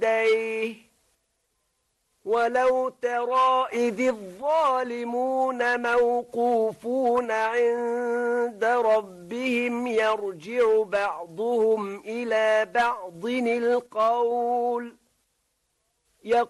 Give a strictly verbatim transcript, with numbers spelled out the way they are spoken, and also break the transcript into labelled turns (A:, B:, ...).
A: يديه ولو ترى إذ الظالمون موقوفون عند ربهم يرجع بعضهم إلى بعض القول